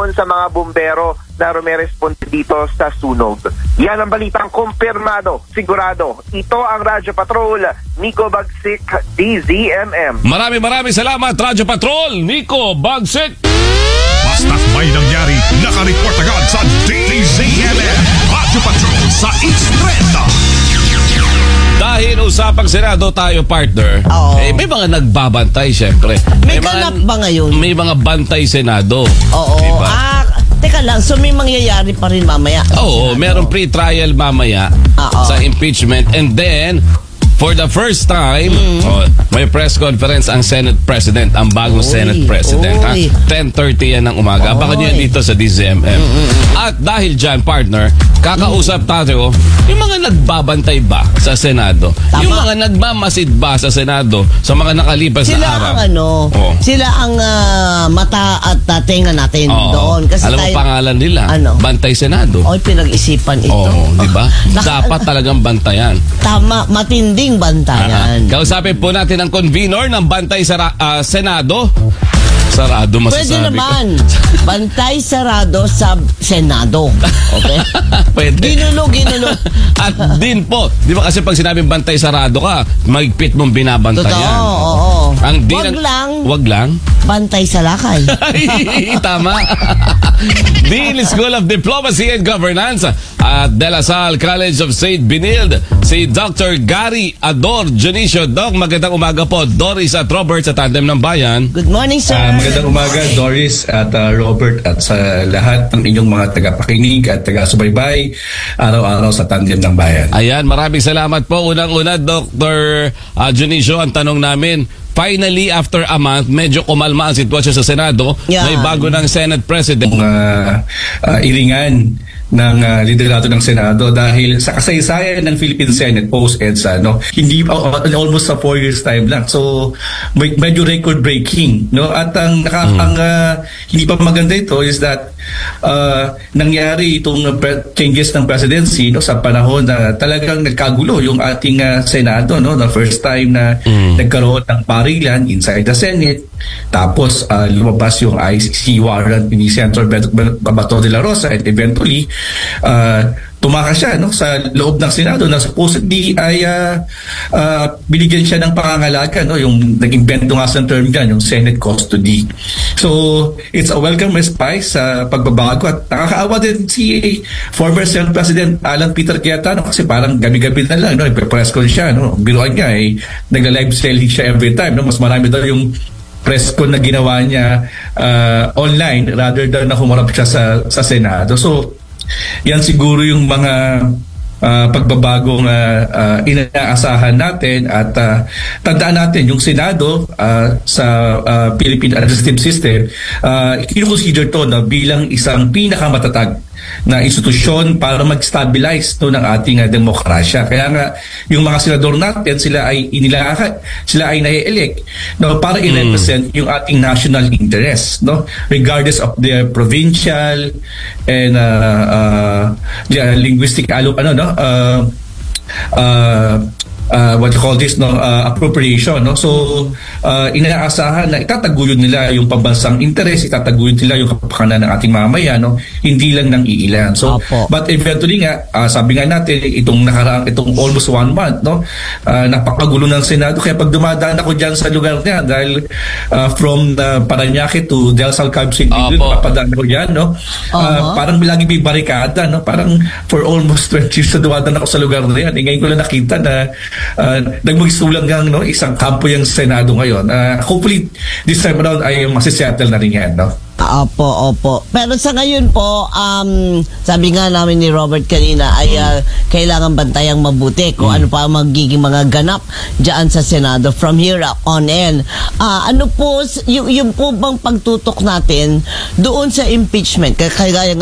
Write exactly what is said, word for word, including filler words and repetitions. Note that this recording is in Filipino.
doon sa mga bumbero na rumeresponde dito sa sunog. Yan ang balitang kumpirmado, sigurado. Ito ang Radyo Patrol, Nico Bagsik, D Z M M. Maraming maraming salamat, Radyo Patrol, Nico Bagsik. Basta't may nangyari, nakareport agad sa D Z M M. Radyo Patrol sa East Trend. Dahil usapang Senado tayo, partner, Oo. eh, may mga nagbabantay, syempre. May ganap ba ngayon? May mga bantay Senado. Oo. Diba? Ah, teka lang, so may mangyayari pa rin mamaya? Oo, merong pre-trial mamaya Oo. sa impeachment. And then, for the first time, Mm. oh, may press conference ang Senate President, ang bagong Uy, Senate President. Ha? uy. ten thirty yan ng umaga. Baka nyo yan Uy. dito sa D Z M M. At dahil dyan, partner, kakausap tayo yung mga nagbabantay ba sa Senado? Tama. Yung mga nagmamasid ba sa Senado sa mga nakalipas Sila na araw? ang ano, Oo. sila ang ah, mata at uh, tenga natin Oo. doon. Kasi Alam mo tayo, pangalan nila? Ano? Bantay Senado. Oy, pinag-isipan ito. Oo, di ba? Naka- Dapat talagang bantayan. Tama, matinding bantayan. Kausapin po natin ang convener ng Bantay sa ah, Senado. Sarado masasabi Pwede ko. naman. Bantay sarado sa Senado. Okay? Pwede. Ginulo, ginulo. At din po, di ba kasi pag sinabing bantay sarado ka, mahigpit mong binabantayan. Totoo, oo. Ang di Wag ng- lang. Wag lang. Bantay sa lakay. Ay, tama. Dean School of Diplomacy and Governance at De La Salle College of Saint Benilde, si Doctor Gary Ador Junicio. Doc, magandang umaga po. Doris at Robert sa Tandem ng Bayan. Good morning, sir. Ah, magandang umaga, Doris at ah, Robert at sa lahat ng inyong mga tagapakinig at taga-subaybay araw-araw sa Tandem ng Bayan. Ayan, maraming salamat po. Unang-una, Doctor uh, Junicio, ang tanong namin, finally, after a month, medyo kumalma ang sitwasyon sa Senado. Yeah. May bago ng Senate President. Mga ah, iringan ng uh, liderato ng Senado dahil sa kasaysayan ng Philippine Senate post-EDSA, no, hindi uh, almost sa four years time lang. So may, medyo record breaking, no, at ang, naka, Mm. ang uh, hindi pa maganda ito is that uh, nangyari itong uh, pre- changes ng presidency, no, sa panahon na talagang nagkagulo yung ating uh, Senado, no, the first time na Mm. nagkaroon ng parilan inside the Senate, tapos uh, lumabas yung I C C warrant ni Senator Bato de la Rosa, and eventually uh, tumakas siya, no, sa loob ng Senado na supposedly ay uh, uh, binigyan siya ng pangangalaga, no, yung nag-invento nga sa term dyan, yung Senate custody. So it's a welcome respite sa pagbabago at nakakaawa din si former Senate President Alan Peter Cayetano kasi parang gabi-gabi na lang, no, ipe-press con siya, no, biruan niya eh, nagla-live selling siya every time, no, mas marami daw yung press con na ginawa niya uh, online rather than na humarap siya sa, sa Senado. So yan siguro yung mga uh, pagbabagong uh, uh, inaasahan natin at uh, tandaan natin yung Senado uh, sa uh, Philippine Administrative System, uh, i-consider to na bilang isang pinakamatatag na institusyon para mag-stabilize to ng ating uh, demokrasya. Kaya nga yung mga senador natin, sila ay inilaka, sila ay nai-elect, no, para i-represent yung ating national interest, no, regardless of their provincial and uh, uh, yeah, linguistic ano ano no uh, uh, uh, what you call this, no, uh, appropriation, no. So uh, inaasahan na itataguyod nila yung pambansang interes, itataguyod nila yung kapakanan ng ating mamamayan, no, hindi lang ng iilan. So Apo. but eventually nga uh, sabi nga natin itong nakaraang itong almost one month, no, uh, napakagulo ng Senado. Kaya pag dumadaan ako diyan sa lugar niya dahil uh, from uh, Parañaque to Del Sal Cab City, papadaan ako diyan, no, uh, Uh-huh. parang lagi may barikada, no, parang for almost twenty years na dumadaan ako sa lugar na yan. E, ngayon ko lang nakita na uh, nagmagsulang gang, no, isang kampo yung Senado ngayon. Uh, hopefully this time around ay masisettle na rin yan, no. Opo, opo. Pero sa ngayon po, um, sabi nga namin ni Robert kanina ay uh, kailangan bantayang mabuti kung ano pa ang magiging mga ganap dyan sa Senado from here on in. Uh, ano po, yung, yung po bang pagtutok natin doon sa impeachment, kaya